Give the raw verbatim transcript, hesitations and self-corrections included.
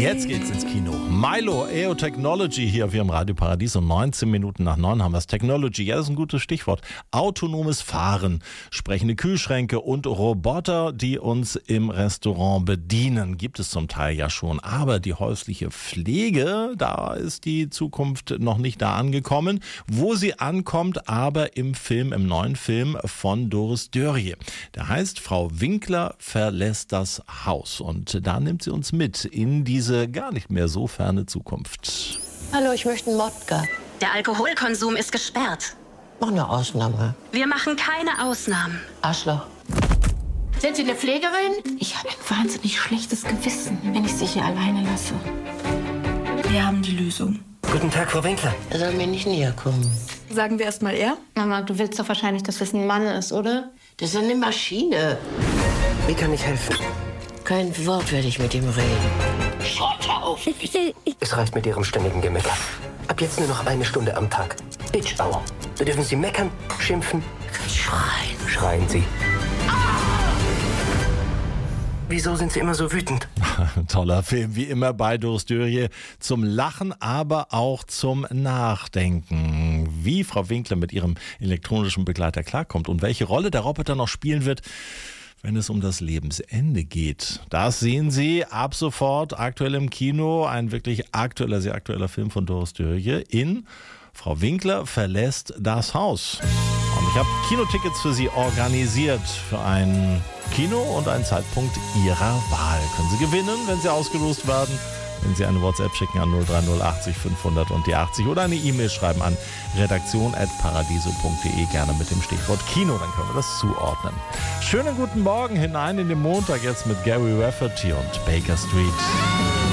Jetzt geht's ins Kino. Milo, E O Technology hier auf Ihrem Radio Paradies. Um neunzehn Minuten nach neun haben wir es. Technology, ja, das ist ein gutes Stichwort. Autonomes Fahren, sprechende Kühlschränke und Roboter, die uns im Restaurant bedienen. Gibt es zum Teil ja schon. Aber die häusliche Pflege, da ist die Zukunft noch nicht da angekommen. Wo sie ankommt, aber im Film, im neuen Film von Doris Dörrie. Der heißt Frau Winkler verlässt das Haus. Und da nimmt sie uns mit in diese gar nicht mehr so ferne Zukunft. Hallo, ich möchte einen Wodka. Der Alkoholkonsum ist gesperrt. Mach eine Ausnahme. Wir machen keine Ausnahmen. Arschloch. Sind Sie eine Pflegerin? Ich habe ein wahnsinnig schlechtes Gewissen, wenn ich Sie hier alleine lasse. Wir haben die Lösung. Guten Tag, Frau Winkler. Er soll mir nicht näher kommen. Sagen wir erst mal er? Mama, du willst doch wahrscheinlich, dass das ein Mann ist, oder? Das ist eine Maschine. Wie kann ich helfen? Kein Wort werde ich mit ihm reden. Schaut auf! Es reicht mit Ihrem ständigen Gemecker. Ab jetzt nur noch eine Stunde am Tag. Bitch Hour. Da dürfen Sie meckern, schimpfen, Schreien. schreien Sie. Wieso sind Sie immer so wütend? Toller Film, wie immer bei Doris Dörrie. Zum Lachen, aber auch zum Nachdenken. Wie Frau Winkler mit ihrem elektronischen Begleiter klarkommt und welche Rolle der Roboter noch spielen wird, wenn es um das Lebensende geht. Das sehen Sie ab sofort aktuell im Kino. Ein wirklich aktueller, sehr aktueller Film von Doris Dörrie in Frau Winkler verlässt das Haus. Und ich habe Kinotickets für Sie organisiert für ein Kino und einen Zeitpunkt Ihrer Wahl. Können Sie gewinnen, wenn Sie ausgelost werden. Wenn Sie eine WhatsApp schicken an null drei null achtzig fünfhundert und die achtzig oder eine E-Mail schreiben an redaktion at paradiso punkt de, gerne mit dem Stichwort Kino, dann können wir das zuordnen. Schönen guten Morgen hinein in den Montag jetzt mit Gary Rafferty und Baker Street.